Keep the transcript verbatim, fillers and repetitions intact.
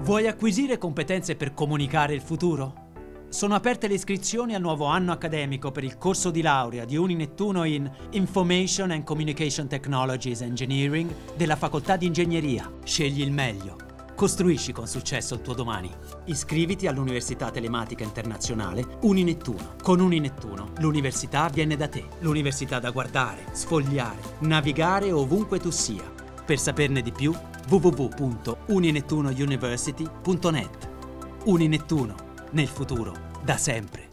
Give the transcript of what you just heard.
Vuoi acquisire competenze per comunicare il futuro? Sono aperte le iscrizioni al nuovo anno accademico per il corso di laurea di Uninettuno in Information and Communication Technologies Engineering della Facoltà di Ingegneria. Scegli il meglio. Costruisci con successo il tuo domani. Iscriviti all'Università Telematica Internazionale Uninettuno. Con Uninettuno l'università viene da te. L'università da guardare, sfogliare, navigare ovunque tu sia. Per saperne di più, w w w punto uninettunouniversity punto net. Uninettuno, nel futuro, da sempre.